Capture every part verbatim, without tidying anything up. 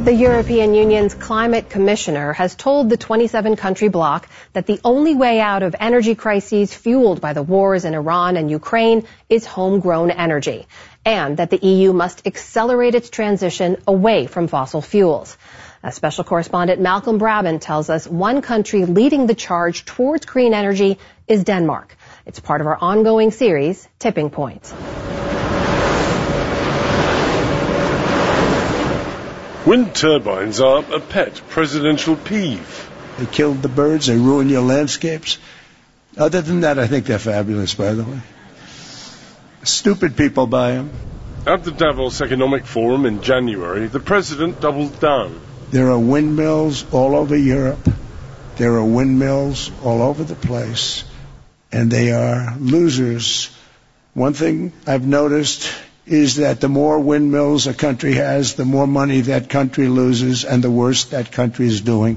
The European Union's climate commissioner has told the twenty-seven country bloc that the only way out of energy crises fueled by the wars in Iran and Ukraine is homegrown energy, and that the E U must accelerate its transition away from fossil fuels. As special correspondent Malcolm Brabant tells us, one country leading the charge towards green energy is Denmark. It's part of our ongoing series, Tipping Point. Wind turbines are a pet presidential peeve. They killed the birds, they ruin your landscapes. Other than that, I think they're fabulous, by the way. Stupid people buy them. At the Davos Economic Forum in January, the president doubled down. There are windmills all over Europe. There are windmills all over the place. And they are losers. One thing I've noticed is that the more windmills a country has, the more money that country loses and the worse that country is doing.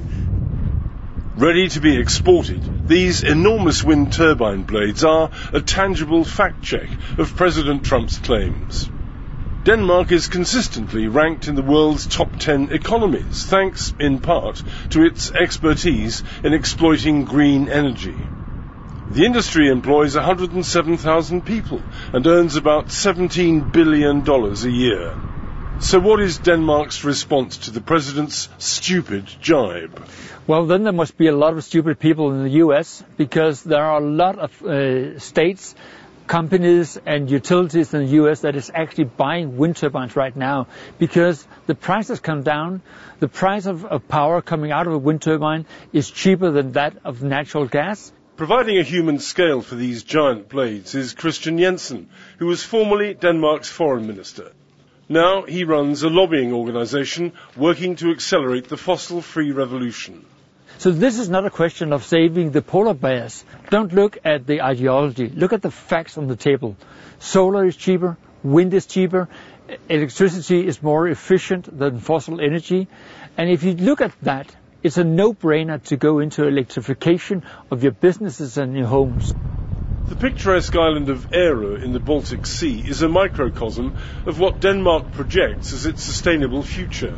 Ready to be exported, these enormous wind turbine blades are a tangible fact check of President Trump's claims. Denmark is consistently ranked in the world's top ten economies, thanks in part to its expertise in exploiting green energy. The industry employs one hundred seven thousand people and earns about seventeen billion dollars a year. So what is Denmark's response to the president's stupid jibe? Well, then there must be a lot of stupid people in the U S because there are a lot of uh, states, companies and utilities in the U S that is actually buying wind turbines right now because the price has come down. The price of, of power coming out of a wind turbine is cheaper than that of natural gas. Providing a human scale for these giant blades is Christian Jensen, who was formerly Denmark's foreign minister. Now he runs a lobbying organisation working to accelerate the fossil-free revolution. So this is not a question of saving the polar bears. Don't look at the ideology. Look at the facts on the table. Solar is cheaper, wind is cheaper, electricity is more efficient than fossil energy. And if you look at that, it's a no-brainer to go into electrification of your businesses and your homes. The picturesque island of Ærø in the Baltic Sea is a microcosm of what Denmark projects as its sustainable future.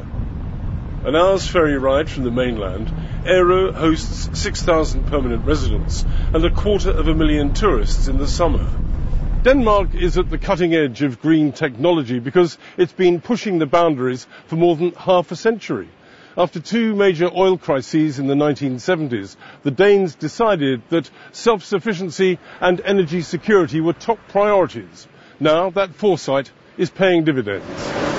An hour's ferry ride from the mainland, Ærø hosts six thousand permanent residents and a quarter of a million tourists in the summer. Denmark is at the cutting edge of green technology because it's been pushing the boundaries for more than half a century. After two major oil crises in the nineteen seventies, the Danes decided that self-sufficiency and energy security were top priorities. Now that foresight is paying dividends.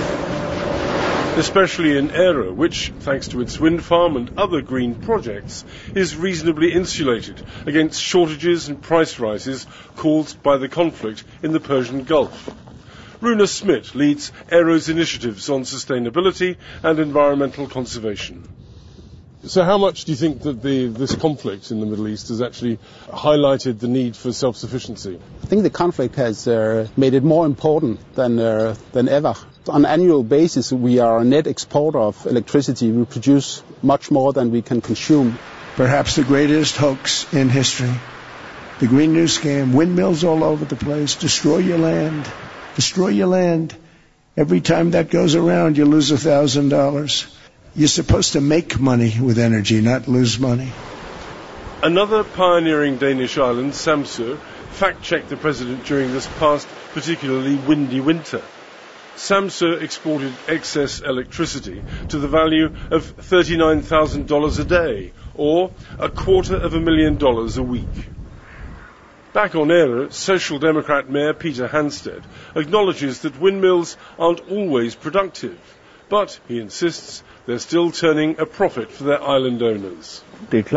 Especially in Ærø, which, thanks to its wind farm and other green projects, is reasonably insulated against shortages and price rises caused by the conflict in the Persian Gulf. Rune Schmidt leads Ærø's initiatives on sustainability and environmental conservation. So how much do you think that the, this conflict in the Middle East has actually highlighted the need for self-sufficiency? I think the conflict has uh, made it more important than, uh, than ever. On an annual basis, we are a net exporter of electricity. We produce much more than we can consume. Perhaps the greatest hoax in history. The Green New Scam, windmills all over the place, destroy your land. Destroy your land. Every time that goes around, you lose a thousand dollars. You're supposed to make money with energy, not lose money. Another pioneering Danish island, Samsø, fact-checked the president during this past particularly windy winter. Samsø exported excess electricity to the value of thirty-nine thousand dollars a day, or a quarter of a million dollars a week. Back on Ærø, Social Democrat Mayor Peter Hansted acknowledges that windmills aren't always productive, but, he insists, they're still turning a profit for their island owners. It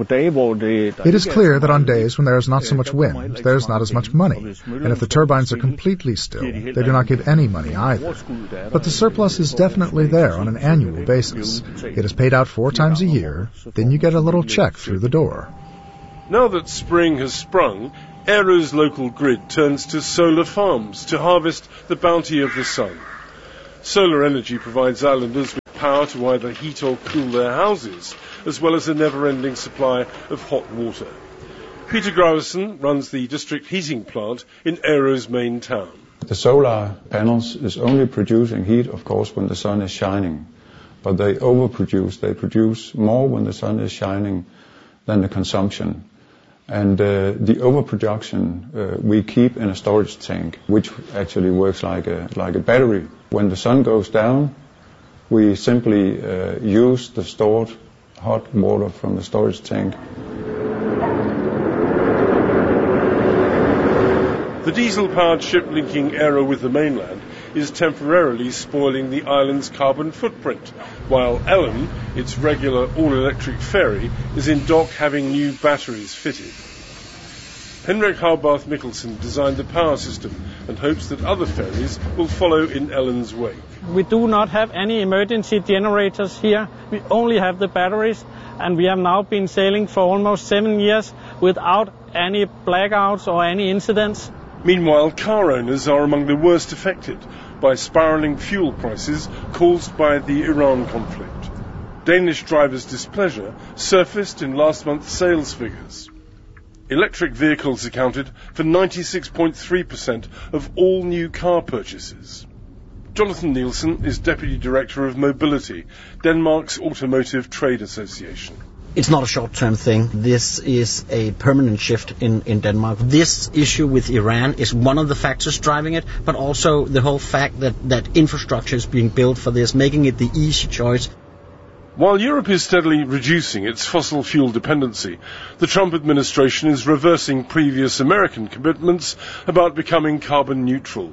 is clear that on days when there is not so much wind, there is not as much money, and if the turbines are completely still, they do not give any money either. But the surplus is definitely there on an annual basis. It is paid out four times a year, then you get a little check through the door. Now that spring has sprung, Ærø's local grid turns to solar farms to harvest the bounty of the sun. Solar energy provides islanders with power to either heat or cool their houses, as well as a never-ending supply of hot water. Peter Graversen runs the district heating plant in Ærø's main town. The solar panels is only producing heat, of course, when the sun is shining. but they overproduce. They produce more when the sun is shining than the consumption. And uh, the overproduction uh, we keep in a storage tank, which actually works like a, like a battery. When the sun goes down, we simply uh, use the stored hot water from the storage tank. The diesel-powered ship linking Aero with the mainland is temporarily spoiling the island's carbon footprint, while Ellen, its regular all-electric ferry, is in dock having new batteries fitted. Henrik Haubarth Mikkelsen designed the power system and hopes that other ferries will follow in Ellen's wake. We do not have any emergency generators here. We only have the batteries, and we have now been sailing for almost seven years without any blackouts or any incidents. Meanwhile, car owners are among the worst affected by spiralling fuel prices caused by the Iran conflict. Danish drivers' displeasure surfaced in last month's sales figures. Electric vehicles accounted for ninety-six point three percent of all new car purchases. Jonathan Nielsen is Deputy Director of Mobility, Denmark's Automotive Trade Association. It's not a short-term thing. This is a permanent shift in, in Denmark. This issue with Iran is one of the factors driving it, but also the whole fact that, that infrastructure is being built for this, making it the easy choice. While Europe is steadily reducing its fossil fuel dependency, the Trump administration is reversing previous American commitments about becoming carbon neutral.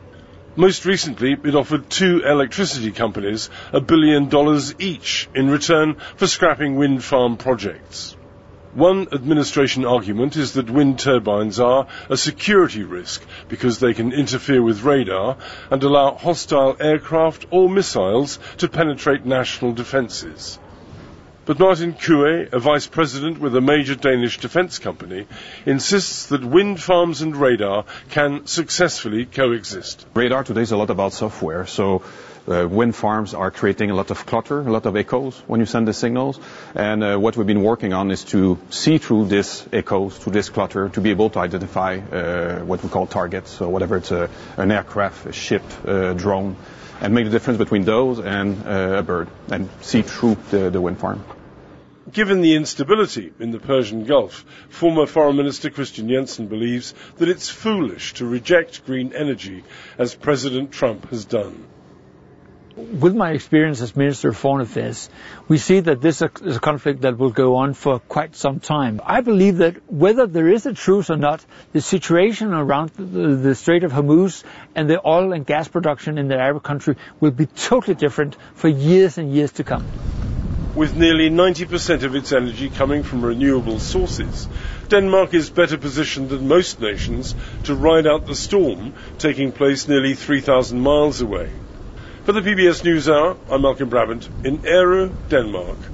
Most recently, it offered two electricity companies a billion dollars each in return for scrapping wind farm projects. One administration argument is that wind turbines are a security risk because they can interfere with radar and allow hostile aircraft or missiles to penetrate national defences. But Martin Kue, a vice president with a major Danish defence company, insists that wind farms and radar can successfully coexist. Radar today is a lot about software, so uh, wind farms are creating a lot of clutter, a lot of echoes when you send the signals, and uh, what we've been working on is to see through this echoes, through this clutter, to be able to identify uh, what we call targets, so whatever it's a, an aircraft, a ship, a drone, and make the difference between those and uh, a bird, and see through the, the wind farm. Given the instability in the Persian Gulf, former Foreign Minister Christian Jensen believes that it's foolish to reject green energy, as President Trump has done. With my experience as Minister of Foreign Affairs, we see that this is a conflict that will go on for quite some time. I believe that whether there is a truce or not, the situation around the, the Strait of Hormuz and the oil and gas production in the Arab country will be totally different for years and years to come. With nearly ninety percent of its energy coming from renewable sources, Denmark is better positioned than most nations to ride out the storm taking place nearly three thousand miles away. For the P B S NewsHour, I'm Malcolm Brabant in Aero, Denmark.